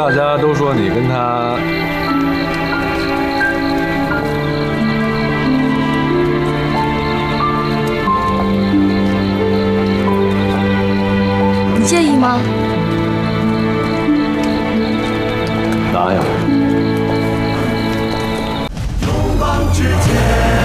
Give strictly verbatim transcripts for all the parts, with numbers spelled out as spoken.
大家都说你跟他。 你介意吗？ 哪有？勇往直前。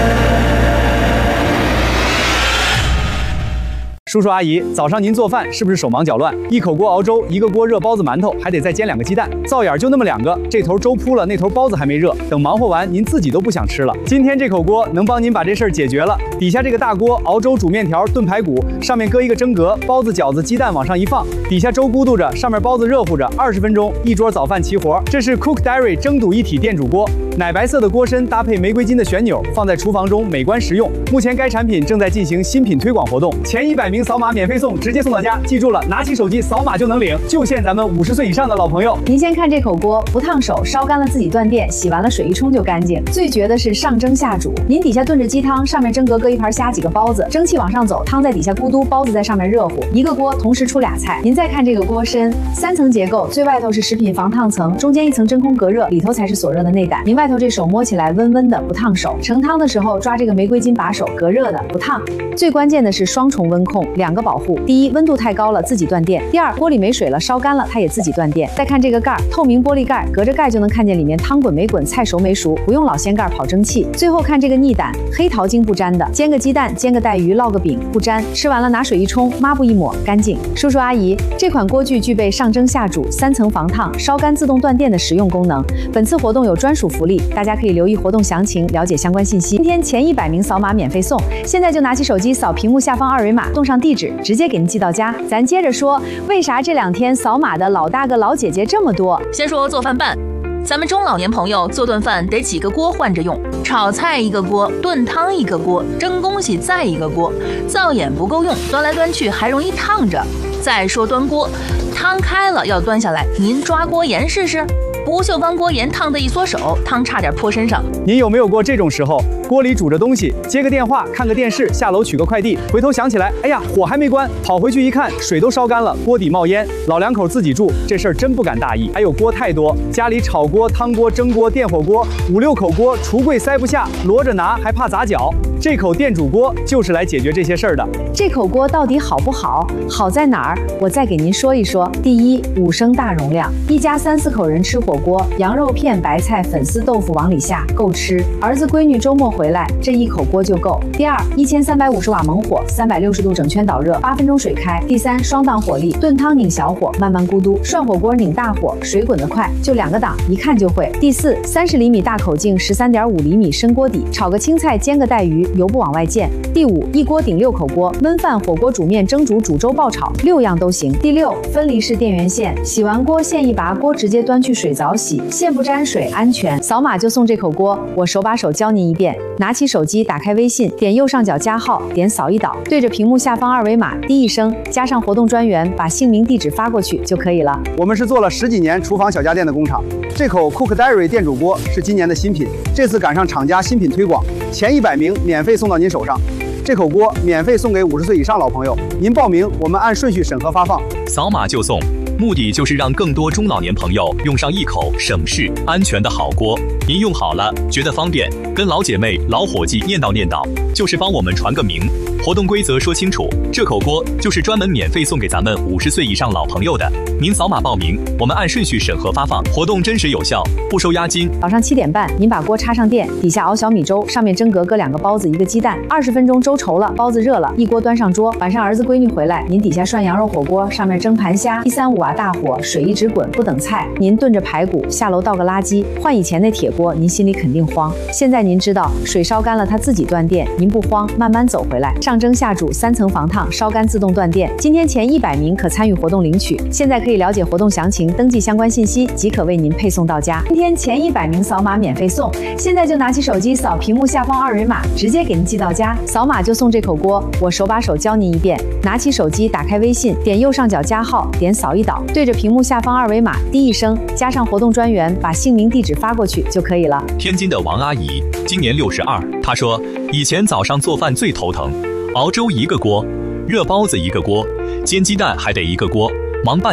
叔叔阿姨，早上您做饭是不是手忙脚乱？一口锅熬粥，一个锅热包子馒头，还得再煎两个鸡蛋，灶眼就那么两个，这头粥铺了，那头包子还没热，等忙活完，您自己都不想吃了。今天这口锅能帮您把这事儿解决了。底下这个大锅熬粥、煮面条、炖排骨，上面搁一个蒸格，包子、饺子、鸡蛋往上一放，底下粥咕嘟着，上面包子热乎着，二十分钟一桌早饭齐活。这是 Cook Dairy 蒸笃一体电煮锅，奶白色的锅身搭配玫瑰金的旋钮，放在厨房中美观实用。目前该产品正在进行新品推广活动，前一百名扫码免费送，直接送到家。记住了，拿起手机扫码就能领，就限咱们五十岁以上的老朋友。 您先看这口锅，不烫手，烧干了自己断电，洗完了水一冲就干净。最绝的是上蒸下煮，您底下炖着鸡汤，上面蒸格搁一盘虾几个包子，蒸汽往上走，汤在底下咕嘟，包子在上面热乎，一个锅同时出俩菜。您再看这个锅身，三层结构，最外头是食品防烫层，中间一层真空隔热，里头才是锁热的内胆。您外头这手摸起来温温的，不烫手。盛汤的时候抓这个玫瑰金把手，隔热的，不烫。最关键的是双重温控，两个保护。第一，温度太高了自己断电；第二，锅里没水了，烧干了它也自己断电。再看这个盖，透明玻璃盖，隔着盖就能看见里面汤滚没滚，菜熟没熟，不用老掀盖跑蒸汽。最后看这个腻胆，黑桃精不粘的，煎个鸡蛋，煎个带鱼，烙个饼不粘，吃完了拿水一冲，抹布一抹，干净。叔叔阿姨，这款锅具具备上蒸下煮、三层防烫、烧干自动断电的实用功能。本次活动有专属福利，大家可以留意活动详情，了解相关信息。今天前一百名扫码免费送，现在就拿起手机扫屏幕下方二维码，动上地址，直接给您寄到家。咱接着说，为啥这两天扫码的老大哥老姐姐这么多？ 先说做饭办，咱们中老年朋友做顿饭得几个锅换着用，炒菜一个锅，炖汤一个锅，蒸东西再一个锅，灶眼不够用，端来端去还容易烫着。再说端锅，汤开了要端下来，您抓锅沿试试。不锈钢锅沿烫的一缩手，汤差点泼身上。 您有没有过这种时候？锅里煮着东西，接个电话，看个电视，下楼取个快递，回头想起来，哎呀，火还没关，跑回去一看，水都烧干了，锅底冒烟。老两口自己住，这事儿真不敢大意。还有锅太多，家里炒锅、汤锅、蒸锅、电火锅，五六口锅，橱柜塞不下，摞着拿还怕砸脚。这口电煮锅就是来解决这些事儿的。 这口锅到底好不好？好在哪儿？我再给您说一说。第一，五升大容量，一家三四口人吃火锅，羊肉片、白菜、粉丝、豆腐往里下，够吃。儿子闺女周末回来，这一口锅就够。第二，一千三百五十瓦猛火，三百六十度整圈导热，八分钟水开。第三，双档火力，炖汤拧小火，慢慢咕嘟；涮火锅拧大火，水滚得快，就两个档，一看就会。第四，三十厘米大口径，十三点五厘米深锅底，炒个青菜，煎个带鱼，油不往外溅。第五，一锅顶六口锅，焖饭、火锅、煮面、蒸煮、煮粥、爆炒，六样都行。第六，分离式电源线，洗完锅线一拔，锅直接端去水澡洗，线不沾水，安全。扫码就送这口锅，我手把手教您一遍。拿起手机，打开微信，点右上角加号，点扫一导，对着屏幕下方二维码滴一声，加上活动专员，把姓名、地址发过去就可以了。 我们是做了十几年厨房小家电的工厂，这口 Cook Dairy 电煮锅是今年的新品，这次赶上厂家新品推广，前一百名免费送到您手上。这口锅免费送给五十岁以上老朋友，您报名，我们按顺序审核发放， 扫码就送。目的就是让更多中老年朋友用上一口省事、安全的好锅。您用好了，觉得方便，跟老姐妹、老伙计念叨念叨，就是帮我们传个名。活动规则说清楚，这口锅就是专门免费送给咱们五十岁以上老朋友的。您扫码报名，我们按顺序审核发放。活动真实有效，不收押金。 早上七点半，您把锅插上电，底下熬小米粥，上面蒸格搁两个包子，一个鸡蛋。二十分钟粥稠了，包子热了，一锅端上桌。晚上儿子闺女回来，您底下涮羊肉火锅，上面蒸盘虾，一三五瓦大火，水一直滚，不等菜。您炖着排骨，下楼倒个垃圾。换以前那铁锅，您心里肯定慌。现在您知道，水烧干了它自己断电，您不慌，慢慢走回来。上蒸下煮，三层防烫，烧干自动断电。今天前一百名可参与活动领取，现在可以了解活动详情，登记相关信息，即可为您配送到家。今天前一百名扫码免费送，现在就拿起手机扫屏幕下方二维码，直接给您寄到家。扫码就送这口锅，我手把手教您一遍。拿起手机，打开微信，点右上角加号，点扫一导，对着屏幕下方二维码滴一声，加上活动专员，把姓名、地址发过去就可以了。 天津的王阿姨今年六十二，她说以前早上做饭最头疼，熬粥一个锅，热包子一个锅，煎鸡蛋还得一个锅，忙半